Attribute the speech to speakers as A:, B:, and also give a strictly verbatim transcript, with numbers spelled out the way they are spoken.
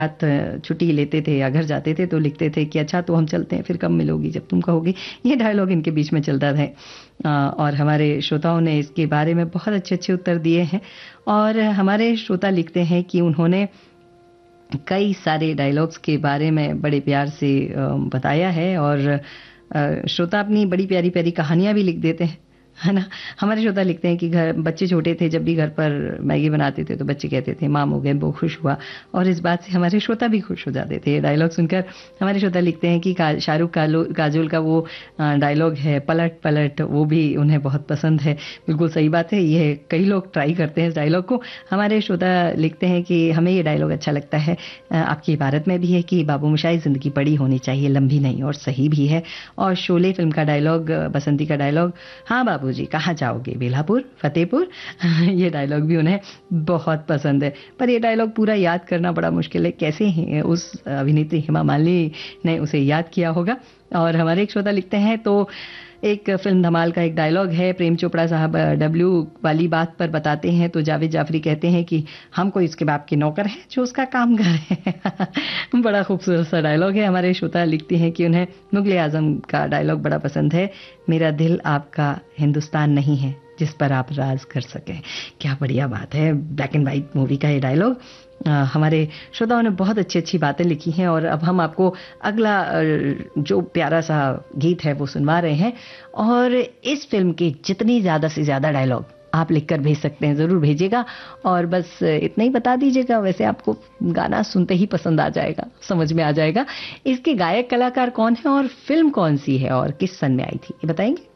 A: रात छुट्टी लेते थे या घर जाते थे तो लिखते थे कि अच्छा तो हम चलते हैं, फिर कब मिलोगी जब तुम कहोगी। ये डायलॉग इनके बीच में चलता था। अ, और हमारे श्रोताओं ने इसके बारे में बहुत अच्छे अच्छे उत्तर दिए हैं। और हमारे श्रोता लिखते हैं कि उन्होंने कई सारे डायलॉग्स के बारे में बड़े प्यार से अ, बताया है। और अ, श्रोता अपनी बड़ी प्यारी प्यारी कहानियां भी लिख देते हैं, है ना। हमारे श्रोता लिखते हैं कि घर बच्चे छोटे थे, जब भी घर पर मैगी बनाते थे तो बच्चे कहते थे माम हो गए, वो खुश हुआ। और इस बात से हमारे श्रोता भी खुश हो जाते थे। डायलॉग सुनकर हमारे श्रोता लिखते हैं कि का, शाहरुख काजोल का वो डायलॉग है पलट पलट, वो भी उन्हें बहुत पसंद है। बिल्कुल सही बात है, ये कई लोग ट्राई करते हैं इस डायलॉग को। हमारे श्रोता लिखते हैं कि हमें ये डायलॉग अच्छा लगता है। आपकी इबारत में भी है कि बाबू मोशाई जिंदगी बड़ी होनी चाहिए, लंबी नहीं, और सही भी है। और शोले फिल्म का डायलॉग, बसंती का डायलॉग, हाँ बाबू जी कहाँ जाओगे, बेलापुर, फतेहपुर, ये डायलॉग भी उन्हें बहुत पसंद है। पर ये डायलॉग पूरा याद करना बड़ा मुश्किल है, कैसे है उस अभिनेत्री हेमा मालिनी ने उसे याद किया होगा। और हमारे एक श्रोता लिखते हैं तो एक फिल्म धमाल का एक डायलॉग है, प्रेम चोपड़ा साहब डब्ल्यू वाली बात पर बताते हैं तो जावेद जाफरी कहते हैं कि हम कोई उसके बाप के नौकर हैं जो उसका काम कर रहे हैं। बड़ा खूबसूरत सा डायलॉग है। हमारे श्रोता लिखते हैं कि उन्हें मुगले आजम का डायलॉग बड़ा पसंद है, मेरा दिल आपका हिंदुस्तान नहीं है जिस पर आप राज कर सकें। क्या बढ़िया बात है, ब्लैक एंड व्हाइट मूवी का ये डायलॉग। हमारे श्रोताओं ने बहुत अच्छी अच्छी बातें लिखी हैं। और अब हम आपको अगला जो प्यारा सा गीत है वो सुनवा रहे हैं। और इस फिल्म के जितनी ज़्यादा से ज़्यादा डायलॉग आप लिखकर भेज सकते हैं, ज़रूर भेजिएगा। और बस इतना ही बता दीजिएगा, वैसे आपको गाना सुनते ही पसंद आ जाएगा, समझ में आ जाएगा। इसके गायक कलाकार कौन है और फिल्म कौन सी है और किस सन में आई थी, ये बताएंगे।